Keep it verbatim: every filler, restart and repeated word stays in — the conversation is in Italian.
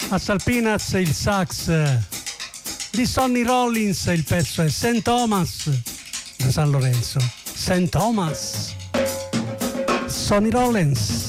A Salpinas il sax di Sonny Rollins, il pezzo è Saint Thomas da San Lorenzo. Saint Thomas, Sonny Rollins.